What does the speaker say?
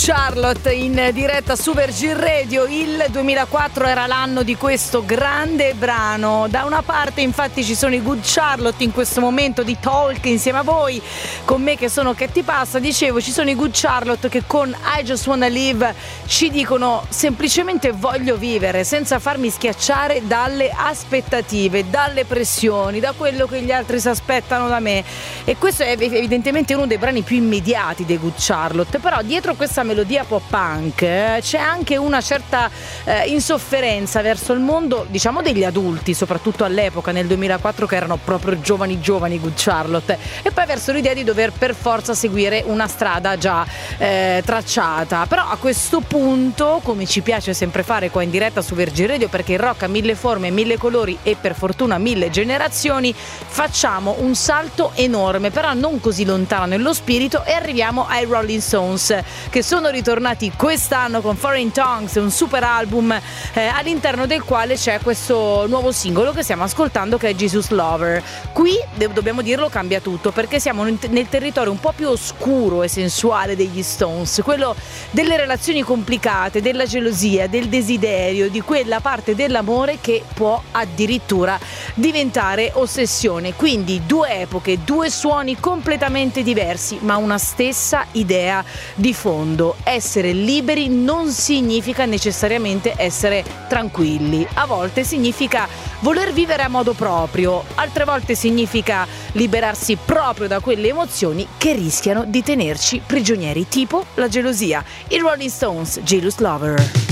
Charlotte in diretta su Virgin Radio. Il 2004 era l'anno di questo grande brano. Da una parte infatti ci sono i Good Charlotte in questo momento di talk insieme a voi, con me che sono Katy Passa. Dicevo, ci sono i Good Charlotte che con I Just Wanna Live ci dicono semplicemente voglio vivere senza farmi schiacciare dalle aspettative, dalle pressioni, da quello che gli altri si aspettano da me. E questo è evidentemente uno dei brani più immediati dei Good Charlotte, però dietro questa melodia pop punk c'è anche una certa insofferenza verso il mondo, diciamo, degli adulti, soprattutto all'epoca nel 2004, che erano proprio giovani Good Charlotte, e poi verso l'idea di dover per forza seguire una strada già tracciata. Però a questo punto, come ci piace sempre fare qua in diretta su Virgin Radio, perché il rock ha mille forme, mille colori e per fortuna mille generazioni, facciamo un salto enorme, però non così lontano nello spirito, e arriviamo ai Rolling Stones, che sono ritornati quest'anno con Foreign Tongues, un super album all'interno del quale c'è questo nuovo singolo che stiamo ascoltando, che è Jesus Lover. Qui dobbiamo dirlo, cambia tutto, perché siamo nel territorio un po' più oscuro e sensuale degli Stones, quello delle relazioni complicate, della gelosia, del desiderio, di quella parte dell'amore che può addirittura diventare ossessione. Quindi due epoche, due suoni completamente diversi, ma una stessa idea di fondo: essere liberi non significa necessariamente essere tranquilli. A volte significa voler vivere a modo proprio, altre volte significa liberarsi proprio da quelle emozioni che rischiano di tenerci prigionieri, tipo la gelosia. I Rolling Stones, Jesus Lover.